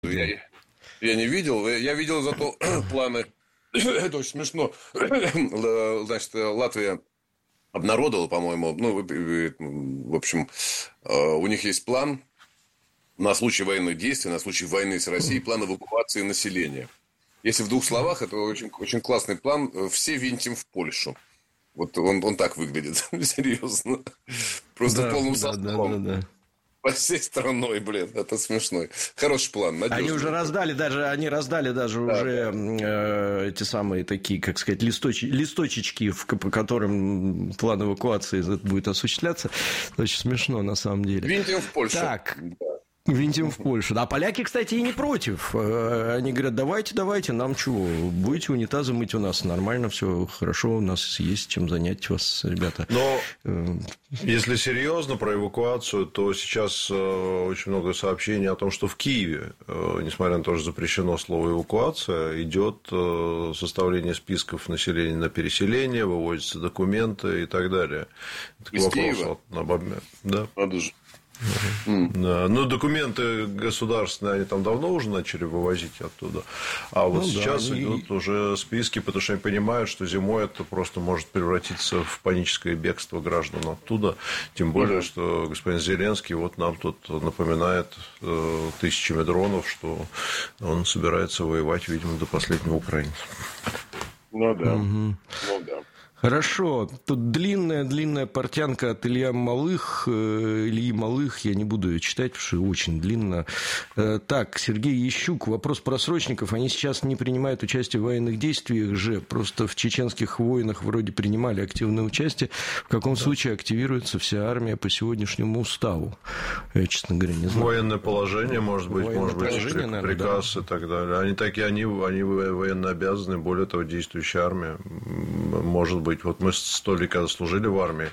Я не видел. Я видел зато планы. Это очень смешно. Значит, Латвия обнародовала, по-моему, в общем, у них есть план на случай военных действий, на случай войны с Россией, план эвакуации населения. Если в двух словах, это очень, очень классный план. Все винтим в Польшу. Вот он так выглядит, серьезно. Просто в полном составе. Да. По всей страной, блин, это смешной. Хороший план, надежный. Они раздали даже уже эти самые такие, как сказать, листочечки, по которым план эвакуации будет осуществляться. Очень смешно, на самом деле. Винтим в Польшу. Так. Винтим в Польшу. А поляки, кстати, и не против. Они говорят, давайте, нам чего? Будете унитазы мыть у нас, нормально все, хорошо, у нас есть чем занять вас, ребята. Но если серьезно про эвакуацию, то сейчас очень много сообщений о том, что в Киеве, несмотря на то, что запрещено слово эвакуация, идет составление списков населения на переселение, выводятся документы и так далее. Из Киева? Да. Надо же. Да. Ну, документы государственные, они там давно уже начали вывозить оттуда. А вот сейчас идут уже списки, потому что они понимают, что зимой это просто может превратиться в паническое бегство граждан оттуда. Тем более, что господин Зеленский вот нам тут напоминает тысячами дронов, что он собирается воевать, видимо, до последнего украинца. Ну да. Хорошо. Тут длинная портянка от Ильи Малых, я не буду ее читать, потому что очень длинно. Так, Сергей Ящук, вопрос про срочников. Они сейчас не принимают участие в военных действиях же, просто в чеченских войнах вроде принимали активное участие. В каком случае активируется вся армия по сегодняшнему уставу? Я, честно говоря, не знаю. Военное положение, может быть, приказ и так далее. Они военно обязаны, более того, действующая армия, может быть. Вот мы 100 лет, когда служили в армии,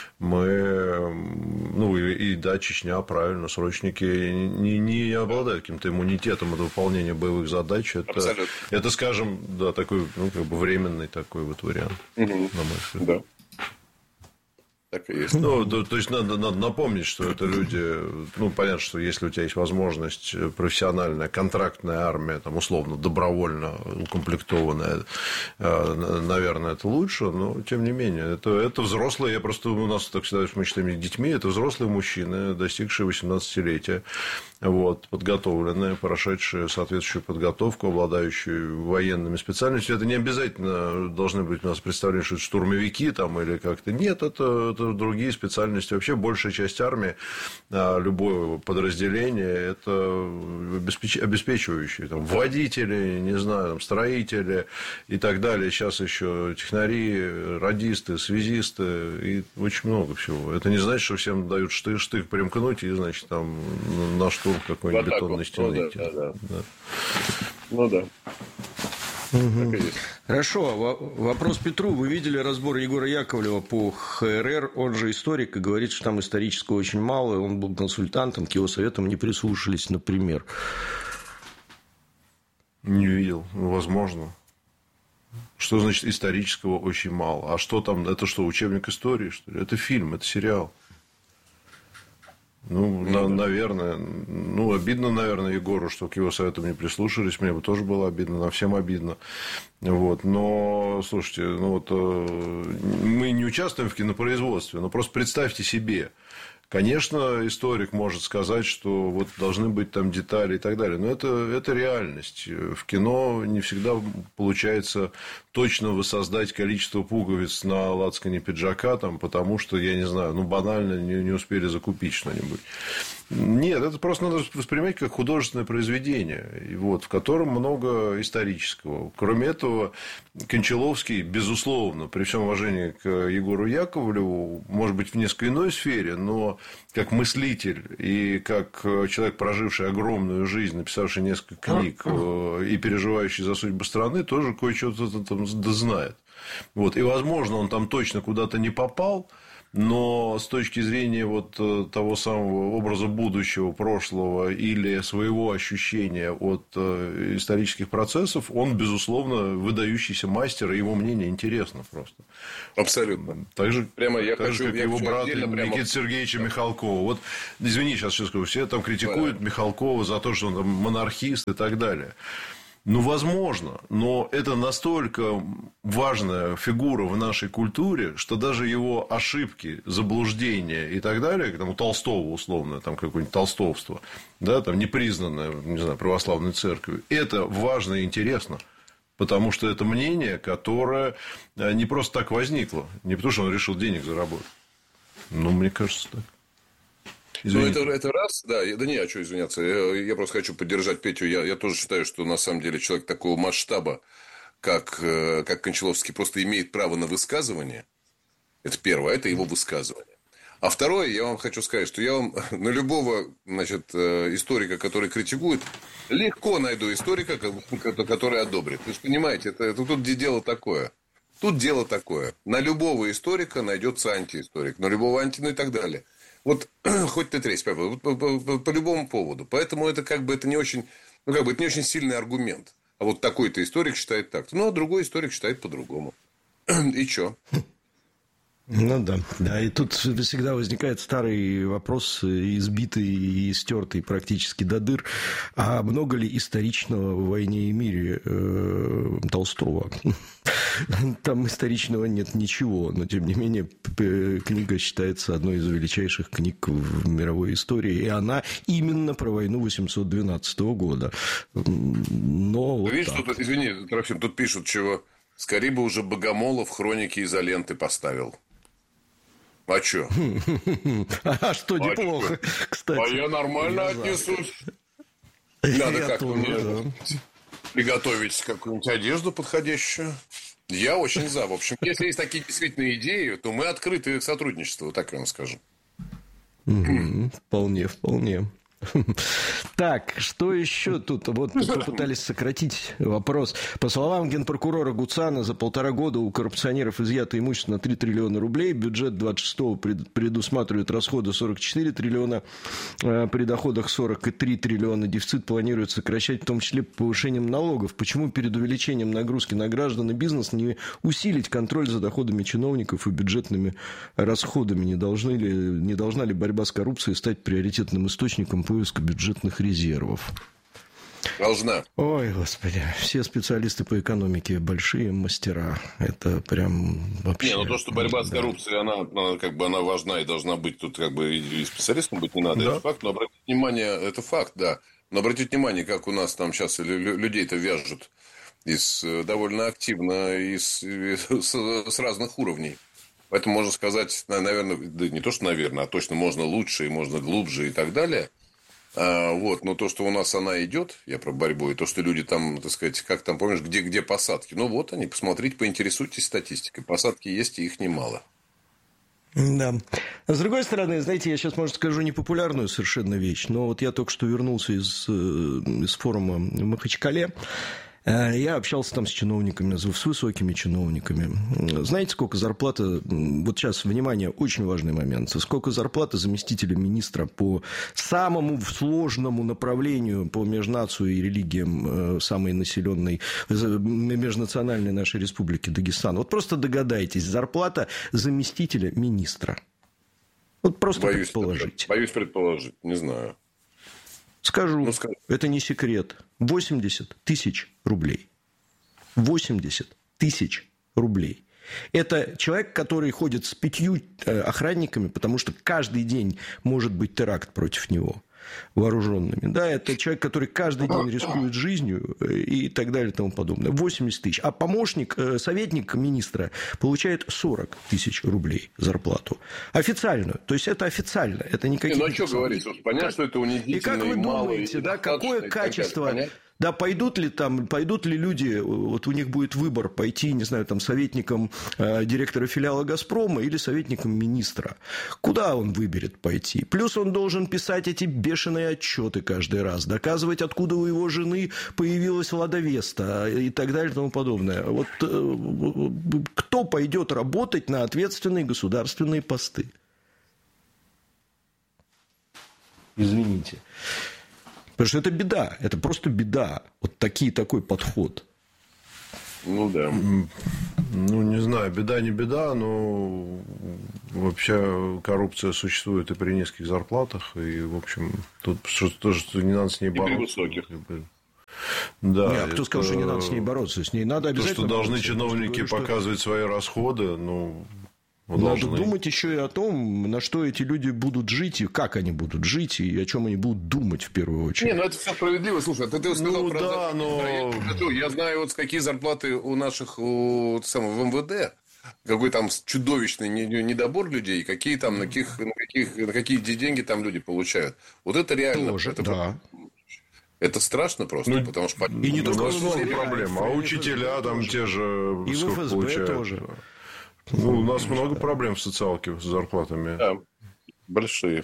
Чечня, правильно, срочники не обладают каким-то иммунитетом от выполнения боевых задач. Это, скажем, да, такой, временный такой вот вариант, на мой взгляд. Да. Так и есть. То есть надо напомнить, что это люди. Понятно, что если у тебя есть возможность профессиональная, контрактная армия, там, условно, добровольно укомплектованная, наверное, это лучше, но тем не менее, это взрослые. У нас так всегда мы считаем их детьми, это взрослые мужчины, достигшие 18-летия, подготовленные, прошедшие соответствующую подготовку, обладающие военными специальностями. Это не обязательно должны быть у нас представления, что это штурмовики там, или как-то. Нет, это другие специальности. Вообще большая часть армии, любое подразделение, это обеспечивающие. Там, водители, не знаю, там, строители и так далее. Сейчас еще технари, радисты, связисты и очень много всего. Это не значит, что всем дают штык примкнуть и, значит, там на штурм какой-нибудь бетонной стены идти. Да. Хорошо. Вопрос Петру. Вы видели разбор Егора Яковлева по ХРР? Он же историк и говорит, что там исторического очень мало. Он был консультантом, к его советам не прислушались, например. Не видел. Возможно. Что значит исторического очень мало? А что там? Это что, учебник истории, что ли? Это фильм, это сериал. Наверное. Обидно, наверное, Егору, что к его советам не прислушались. Мне бы тоже было обидно, нам всем обидно. Но, слушайте, мы не участвуем в кинопроизводстве, но просто представьте себе. Конечно, историк может сказать, что должны быть там детали и так далее, но это реальность. В кино не всегда получается точно воссоздать количество пуговиц на лацкане пиджака, потому что, я не знаю, банально не успели закупить что-нибудь. Нет, это просто надо воспринимать как художественное произведение, в котором много исторического. Кроме этого, Кончаловский, безусловно, при всем уважении к Егору Яковлеву, может быть, в несколько иной сфере, но как мыслитель и как человек, проживший огромную жизнь, написавший несколько книг и переживающий за судьбу страны, тоже кое-что там знает. И, возможно, он там точно куда-то не попал, но с точки зрения вот того самого образа будущего, прошлого или своего ощущения от исторических процессов, он, безусловно, выдающийся мастер, и его мнение интересно просто. Абсолютно. Так же, прямо как его брат Никита Сергеевича Михалкова. Вот, извини, сейчас скажу, все там критикуют Михалкова за то, что он там монархист и так далее. Ну, возможно, но это настолько важная фигура в нашей культуре, что даже его ошибки, заблуждения и так далее, там у Толстого условно, там какое-нибудь толстовство, да, там непризнанное, не знаю, православной церковью, это важно и интересно. Потому что это мнение, которое не просто так возникло, не потому что он решил денег заработать. Ну, мне кажется, так. Ну, это раз, да. Да не, а что извиняться? Я просто хочу поддержать Петю. Я тоже считаю, что на самом деле человек такого масштаба, как Кончаловский, просто имеет право на высказывание. Это первое, это его высказывание. А второе, я вам хочу сказать, что я вам на любого, значит, историка, который критикует, легко найду историка, который одобрит. Вы же понимаете, тут дело такое. Тут дело такое. На любого историка найдется антиисторик, на любого ну и так далее. Вот хоть ты тресь, по любому поводу. Поэтому это как бы это не очень, это не очень сильный аргумент. А вот такой-то историк считает так. Ну, а другой историк считает по-другому. И чё? Ну да, да, и тут всегда возникает старый вопрос, избитый и стертый практически до дыр, а много ли историчного в «Войне и мире» Толстого? Там историчного нет ничего, но тем не менее книга считается одной из величайших книг в мировой истории, и она именно про войну 812 года. Но вот видишь, так. Тут, извини, Трофим, тут пишут, чего скорее бы уже Богомолов хроники изоленты поставил. А чё? А что, неплохо, кстати. А я нормально отнесусь. Надо как-то приготовить какую-нибудь одежду подходящую. Я очень за. В общем, если есть такие действительно идеи, то мы открыты к сотрудничеству, так я вам скажу. Вполне, вполне. Так, что еще тут? Вот попытались сократить вопрос. По словам генпрокурора Гуцана, за 1,5 года у коррупционеров изъято имущество на 3 триллиона рублей. Бюджет 26-го предусматривает расходы 44 триллиона, при доходах 43 триллиона. Дефицит планируют сокращать, в том числе повышением налогов. Почему перед увеличением нагрузки на граждан и бизнес не усилить контроль за доходами чиновников и бюджетными расходами? Не должна ли борьба с коррупцией стать приоритетным источником поиска бюджетных резервов? Должна. Ой, господи, все специалисты по экономике большие мастера. Это прям вообще... Не, ну то, что борьба с коррупцией, она важна и должна быть, тут как бы и специалистом быть не надо, да. Это факт, но обратите внимание, это факт, да. Но обратите внимание, как у нас там сейчас людей-то вяжут довольно активно с разных уровней. Поэтому можно сказать, наверное, да не то, что наверное, а точно можно лучше и можно глубже и так далее. Вот, но то, что у нас она идет, я про борьбу, и то, что люди там, так сказать, как там, помнишь, где посадки? Ну, вот они, посмотрите, поинтересуйтесь статистикой. Посадки есть, и их немало. Да. А с другой стороны, знаете, я сейчас, может, скажу непопулярную совершенно вещь, но вот я только что вернулся из форума в Махачкале. Я общался там с чиновниками, с высокими чиновниками. Знаете, сколько зарплата... Вот сейчас, внимание, очень важный момент. Сколько зарплата заместителя министра по самому сложному направлению по межнацию и религиям самой населенной, межнациональной нашей республики Дагестан? Вот просто догадайтесь. Зарплата заместителя министра. Вот просто предположите. Боюсь предположить. Не знаю. Скажу, это не секрет. 80 тысяч рублей. 80 тысяч рублей. Это человек, который ходит с 5 охранниками, потому что каждый день может быть теракт против него вооруженными. Да, это человек, который каждый день рискует жизнью и так далее и тому подобное. 80 тысяч. А помощник, советник министра получает 40 тысяч рублей зарплату. Официальную. То есть, это официально. Это не какие-то... Ну, а что говорить? Понятно, что это унизительно. И как вы думаете, да, какое качество... Да, пойдут ли люди, вот у них будет выбор пойти, не знаю, там, советником директора филиала «Газпрома» или советником министра. Куда он выберет пойти? Плюс он должен писать эти бешеные отчеты каждый раз, доказывать, откуда у его жены появилась «Лада Веста» и так далее и тому подобное. Вот кто пойдет работать на ответственные государственные посты? Извините. Потому что это беда. Это просто беда. Вот такой подход. Ну, да. Ну, не знаю, беда не беда, но вообще коррупция существует и при низких зарплатах. И, в общем, тут тоже не надо с ней бороться. И при высоких. Да, нет, кто сказал, что не надо с ней бороться? С ней надо обязательно то, что должны бороться. чиновники показывать свои расходы, надо должны думать еще и о том, на что эти люди будут жить, и как они будут жить, и о чем они будут думать в первую очередь. Не, это все справедливо. Слушай, ты сказал про... да, но... Я знаю, вот какие зарплаты у наших в МВД. Какой там чудовищный недобор людей, какие там, на какие деньги там люди получают. Вот это реально... Тоже, да. Это страшно просто, потому что... И не только проблема, а учителя там те же... И в ФСБ получают. Тоже. У нас много проблем в социалке с зарплатами. Да, большие.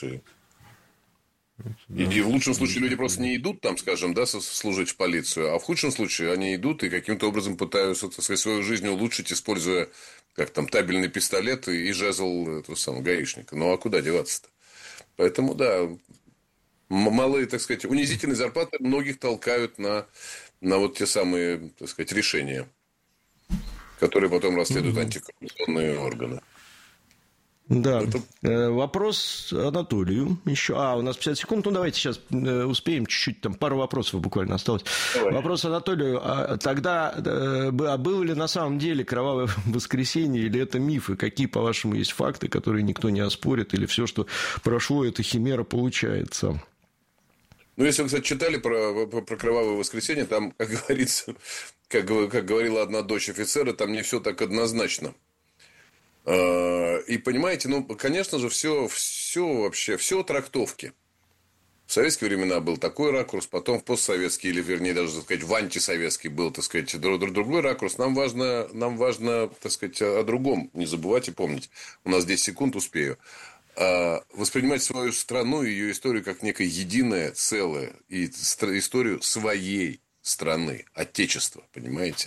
И в лучшем случае люди просто не идут там, скажем, да, служить в полицию, а в худшем случае они идут и каким-то образом пытаются, так сказать, свою жизнь улучшить, используя, как там, табельный пистолет и жезл этого самого гаишника. Ну, а куда деваться-то? Поэтому, да, малые, так сказать, унизительные зарплаты многих толкают на вот те самые, так сказать, решения, которые потом расследуют антикоррупционные органы. Да. Вопрос Анатолию еще. У нас 50 секунд. Давайте сейчас успеем чуть-чуть. Там пару вопросов буквально осталось. Давай. Вопрос Анатолию. Тогда было ли на самом деле кровавое воскресенье или это мифы? Какие, по-вашему, есть факты, которые никто не оспорит? Или все, что прошло, это химера получается? Ну, если вы, кстати, читали про кровавое воскресенье, там, как говорится, как говорила одна дочь офицера, там не все так однозначно. И понимаете, конечно же, все трактовки. В советские времена был такой ракурс, потом в постсоветский, или, вернее, даже, так сказать, в антисоветский был, так сказать, другой ракурс. Нам важно, так сказать, о другом не забывать и помнить. У нас 10 секунд, успею. Воспринимать свою страну и ее историю как некое единое целое, и историю своей страны, отечества, понимаете?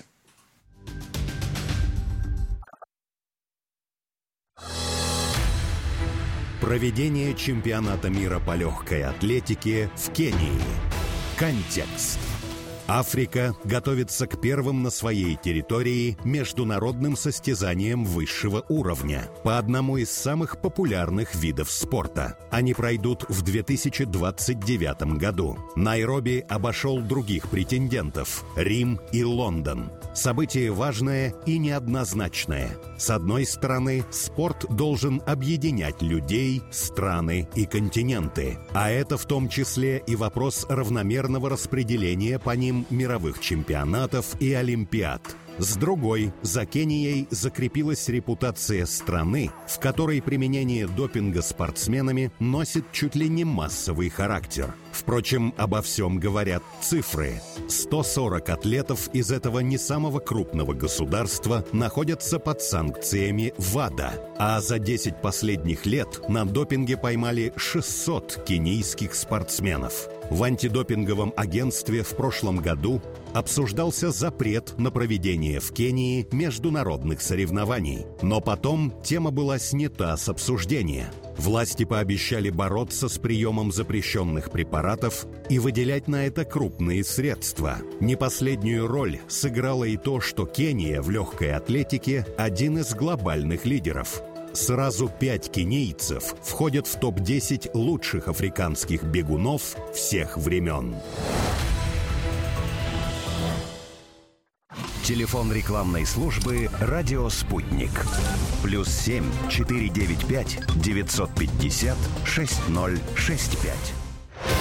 Проведение чемпионата мира по легкой атлетике в Кении. Контекст. Африка готовится к первым на своей территории международным состязаниям высшего уровня по одному из самых популярных видов спорта. Они пройдут в 2029 году. Найроби обошел других претендентов – Рим и Лондон. Событие важное и неоднозначное. С одной стороны, спорт должен объединять людей, страны и континенты. А это в том числе и вопрос равномерного распределения по ним мировых чемпионатов и олимпиад. С другой, за Кенией закрепилась репутация страны, в которой применение допинга спортсменами носит чуть ли не массовый характер. Впрочем, обо всем говорят цифры. 140 атлетов из этого не самого крупного государства находятся под санкциями ВАДА, а за 10 последних лет на допинге поймали 600 кенийских спортсменов. В антидопинговом агентстве в прошлом году обсуждался запрет на проведение в Кении международных соревнований. Но потом тема была снята с обсуждения. Власти пообещали бороться с приемом запрещенных препаратов и выделять на это крупные средства. Не последнюю роль сыграло и то, что Кения в легкой атлетике один из глобальных лидеров. Сразу 5 кенийцев входят в топ-10 лучших африканских бегунов всех времен. Телефон рекламной службы «Радио Спутник». +7 495 950 6065.